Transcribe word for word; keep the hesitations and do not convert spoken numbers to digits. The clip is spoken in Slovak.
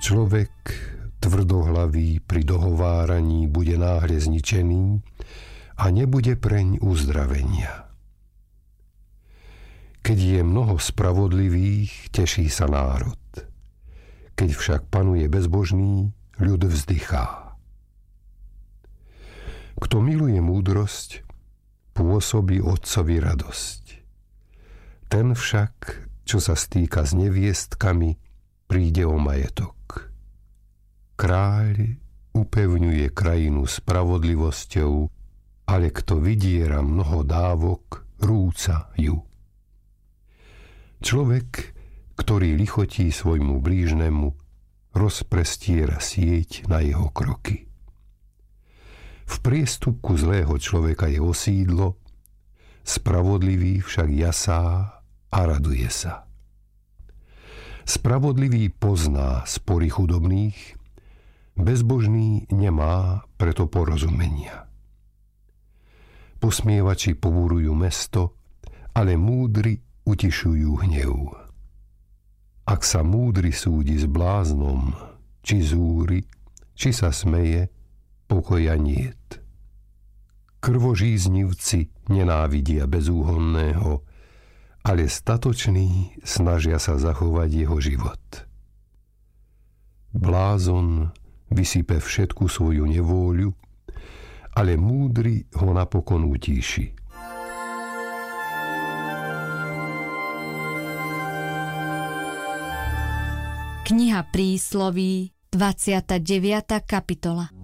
Človek tvrdohlavý pri dohováraní bude náhle zničený a nebude preň uzdravenia. Keď je mnoho spravodlivých, teší sa národ. Keď však panuje bezbožný, ľud vzdychá. Kto miluje múdrosť, pôsobí otcovi radosť. Ten však, čo sa stýka s neviestkami, príde o majetok. Kráľ upevňuje krajinu spravodlivosťou, ale kto vydiera mnoho dávok, rúca ju. Človek, ktorý lichotí svojmu blížnemu, rozprestiera sieť na jeho kroky. V priestupku zlého človeka je osídlo, spravodlivý však jasá a raduje sa. Spravodlivý pozná spory chudobných, bezbožný nemá preto porozumenia. Posmievači pobúrujú mesto, ale múdri utišujú hnev. Ak sa múdry súdi s bláznom, či zúri, či sa smeje, pokoja niet. Krvožíznivci nenávidia bezúhonného, ale statoční snažia sa zachovať jeho život. Blázon vysype všetku svoju nevôľu, ale múdry ho napokon utíši. Kniha Prísloví, dvadsiata deviata kapitola.